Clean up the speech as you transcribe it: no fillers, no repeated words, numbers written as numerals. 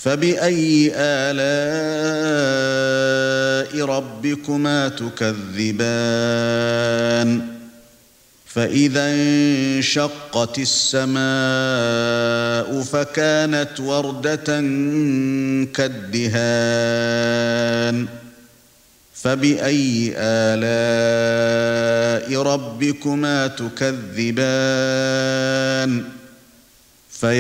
فَبِأَيِّ آلَاءِ رَبِّكُمَا تُكَذِّبَانِ فَإِذَا انشَقَّتِ السَّمَاءُ فَكَانَتْ وَرْدَةً كَالدِّهَانِ فَبِأَيِّ آلَاءِ رَبِّكُمَا تُكَذِّبَانِ